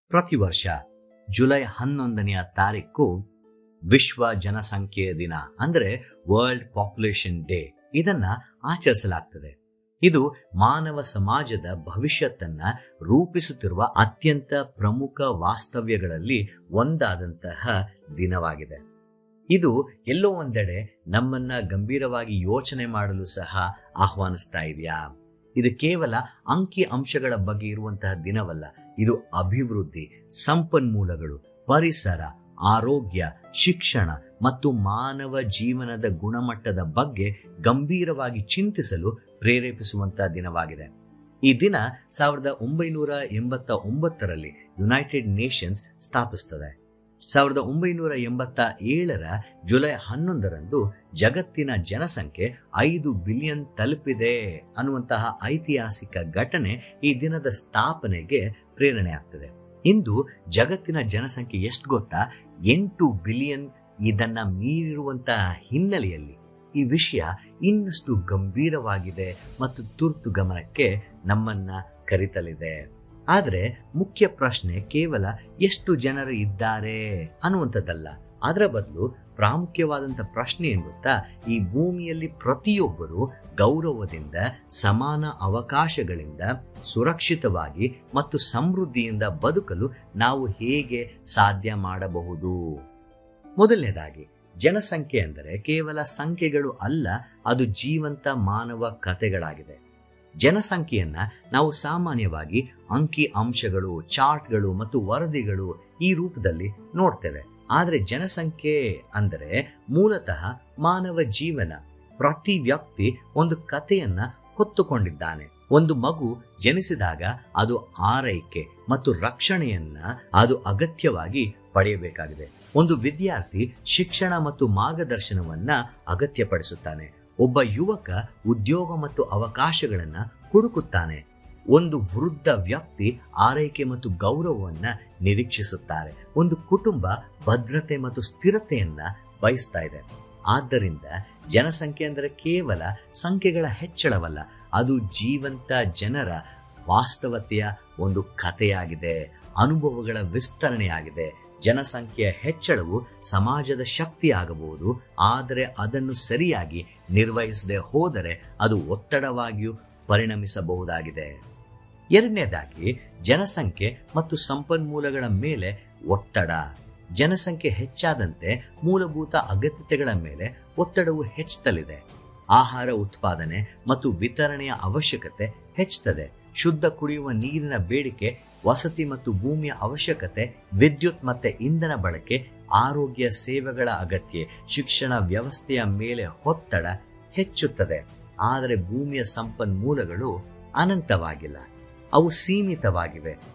ಪ್ರತಿ ವರ್ಷ ಜುಲೈ 11ನೆಯ ತಾರೀಕು ವಿಶ್ವ ಜನಸಂಖ್ಯೆಯ ದಿನ ಅಂದರೆ ವರ್ಲ್ಡ್ ಪಾಪ್ಯುಲೇಷನ್ ಡೇ ಇದನ್ನ ಆಚರಿಸಲಾಗ್ತದೆ. ಇದು ಮಾನವ ಸಮಾಜದ ಭವಿಷ್ಯತ್ತನ್ನ ರೂಪಿಸುತ್ತಿರುವ ಅತ್ಯಂತ ಪ್ರಮುಖ ವಾಸ್ತವ್ಯಗಳಲ್ಲಿ ಒಂದಾದಂತಹ ದಿನವಾಗಿದೆ. ಇದು ಎಲ್ಲೋ ಒಂದೆಡೆ ನಮ್ಮನ್ನ ಗಂಭೀರವಾಗಿ ಯೋಚನೆ ಮಾಡಲು ಸಹ ಆಹ್ವಾನಿಸ್ತಾ ಇದೆಯಾ? ಇದು ಕೇವಲ ಅಂಕಿ ಅಂಶಗಳ ಬಗ್ಗೆ ಇರುವಂತಹ ದಿನವಲ್ಲ. ಇದು ಅಭಿವೃದ್ಧಿ, ಸಂಪನ್ಮೂಲಗಳು, ಪರಿಸರ, ಆರೋಗ್ಯ, ಶಿಕ್ಷಣ ಮತ್ತು ಮಾನವ ಜೀವನದ ಗುಣಮಟ್ಟದ ಬಗ್ಗೆ ಗಂಭೀರವಾಗಿ ಚಿಂತಿಸಲು ಪ್ರೇರೇಪಿಸುವಂತಹ ದಿನವಾಗಿದೆ. ಈ ದಿನ 1989ರಲ್ಲಿ ಯುನೈಟೆಡ್ ನೇಷನ್ಸ್ ಸ್ಥಾಪಿಸುತ್ತದೆ. 1987ರ ಜುಲೈ 11ರಂದು ಜಗತ್ತಿನ ಜನಸಂಖ್ಯೆ 5 ಬಿಲಿಯನ್ ತಲುಪಿದೆ ಅನ್ನುವಂತಹ ಐತಿಹಾಸಿಕ ಘಟನೆ ಈ ದಿನದ ಸ್ಥಾಪನೆಗೆ ಪ್ರೇರಣೆ ಆಗ್ತದೆ. ಇಂದು ಜಗತ್ತಿನ ಜನಸಂಖ್ಯೆ ಎಷ್ಟು ಗೊತ್ತಾ? 8 ಬಿಲಿಯನ್. ಇದನ್ನ ಮೀರಿರುವಂತಹ ಹಿನ್ನೆಲೆಯಲ್ಲಿ ಈ ವಿಷಯ ಇನ್ನಷ್ಟು ಗಂಭೀರವಾಗಿದೆ ಮತ್ತು ತುರ್ತು ಗಮನಕ್ಕೆ ನಮ್ಮನ್ನ ಕರೆತಲಿದೆ. ಆದರೆ ಮುಖ್ಯ ಪ್ರಶ್ನೆ ಕೇವಲ ಎಷ್ಟು ಜನರು ಇದ್ದಾರೆ ಅನ್ನುವಂಥದ್ದಲ್ಲ. ಅದರ ಬದಲು ಪ್ರಾಮುಖ್ಯವಾದಂಥ ಪ್ರಶ್ನೆ ಏನು ಗೊತ್ತಾ? ಈ ಭೂಮಿಯಲ್ಲಿ ಪ್ರತಿಯೊಬ್ಬರು ಗೌರವದಿಂದ, ಸಮಾನ ಅವಕಾಶಗಳಿಂದ, ಸುರಕ್ಷಿತವಾಗಿ ಮತ್ತು ಸಮೃದ್ಧಿಯಿಂದ ಬದುಕಲು ನಾವು ಹೇಗೆ ಸಾಧ್ಯ ಮಾಡಬಹುದು? ಮೊದಲನೇದಾಗಿ, ಜನಸಂಖ್ಯೆ ಅಂದರೆ ಕೇವಲ ಸಂಖ್ಯೆಗಳು ಅಲ್ಲ, ಅದು ಜೀವಂತ ಮಾನವ ಕಥೆಗಳಾಗಿದೆ. ಜನಸಂಖ್ಯೆಯನ್ನ ನಾವು ಸಾಮಾನ್ಯವಾಗಿ ಅಂಕಿ ಅಂಶಗಳು, ಚಾರ್ಟ್ಗಳು ಮತ್ತು ವರದಿಗಳು ಈ ರೂಪದಲ್ಲಿ ನೋಡ್ತೇವೆ. ಆದರೆ ಜನಸಂಖ್ಯೆ ಅಂದರೆ ಮೂಲತಃ ಮಾನವ ಜೀವನ. ಪ್ರತಿ ವ್ಯಕ್ತಿ ಒಂದು ಕಥೆಯನ್ನ ಹೊತ್ತುಕೊಂಡಿದ್ದಾನೆ. ಒಂದು ಮಗು ಜನಿಸಿದಾಗ ಅದು ಆರೈಕೆ ಮತ್ತು ರಕ್ಷಣೆಯನ್ನ ಅದು ಅಗತ್ಯವಾಗಿ ಪಡೆಯಬೇಕಾಗಿದೆ. ಒಂದು ವಿದ್ಯಾರ್ಥಿ ಶಿಕ್ಷಣ ಮತ್ತು ಮಾರ್ಗದರ್ಶನವನ್ನ ಅಗತ್ಯಪಡಿಸುತ್ತಾನೆ. ಒಬ್ಬ ಯುವಕ ಉದ್ಯೋಗ ಮತ್ತು ಅವಕಾಶಗಳನ್ನ ಹುಡುಕುತ್ತಾನೆ. ಒಂದು ವೃದ್ಧ ವ್ಯಕ್ತಿ ಆರೈಕೆ ಮತ್ತು ಗೌರವವನ್ನ ನಿರೀಕ್ಷಿಸುತ್ತಾರೆ. ಒಂದು ಕುಟುಂಬ ಭದ್ರತೆ ಮತ್ತು ಸ್ಥಿರತೆಯನ್ನ ಬಯಸ್ತಾ ಇದೆ. ಆದ್ದರಿಂದ ಜನಸಂಖ್ಯೆ ಅಂದರೆ ಕೇವಲ ಸಂಖ್ಯೆಗಳ ಹೆಚ್ಚಳವಲ್ಲ, ಅದು ಜೀವಂತ ಜನರ ವಾಸ್ತವತೆಯ ಒಂದು ಕಥೆಯಾಗಿದೆ, ಅನುಭವಗಳ ವಿಸ್ತರಣೆಯಾಗಿದೆ. ಜನಸಂಖ್ಯೆಯ ಹೆಚ್ಚಳವು ಸಮಾಜದ ಶಕ್ತಿಯಾಗಬಹುದು, ಆದರೆ ಅದನ್ನು ಸರಿಯಾಗಿ ನಿರ್ವಹಿಸದೆ ಹೋದರೆ ಅದು ಒತ್ತಡವಾಗಿಯೂ ಪರಿಣಮಿಸಬಹುದಾಗಿದೆ. ಎರಡನೇದಾಗಿ, ಜನಸಂಖ್ಯೆ ಮತ್ತು ಸಂಪನ್ಮೂಲಗಳ ಮೇಲೆ ಒತ್ತಡ. ಜನಸಂಖ್ಯೆ ಹೆಚ್ಚಾದಂತೆ ಮೂಲಭೂತ ಅಗತ್ಯತೆಗಳ ಮೇಲೆ ಒತ್ತಡವು ಹೆಚ್ಚುತ್ತಲಿದೆ. ಆಹಾರ ಉತ್ಪಾದನೆ ಮತ್ತು ವಿತರಣೆಯ ಅವಶ್ಯಕತೆ ಹೆಚ್ಚುತ್ತದೆ. ಶುದ್ಧ ಕುಡಿಯುವ ನೀರಿನ ಬೇಡಿಕೆ, ವಸತಿ ಮತ್ತು ಭೂಮಿಯ ಅವಶ್ಯಕತೆ, ವಿದ್ಯುತ್ ಮತ್ತು ಇಂಧನ ಬಳಕೆ, ಆರೋಗ್ಯ ಸೇವೆಗಳ ಅಗತ್ಯ, ಶಿಕ್ಷಣ ವ್ಯವಸ್ಥೆಯ ಮೇಲೆ ಒತ್ತಡ ಹೆಚ್ಚುತ್ತದೆ. ಆದರೆ ಭೂಮಿಯ ಸಂಪನ್ಮೂಲಗಳು ಅನಂತವಾಗಿಲ್ಲ, ಅವು ಸೀಮಿತವಾಗಿವೆ.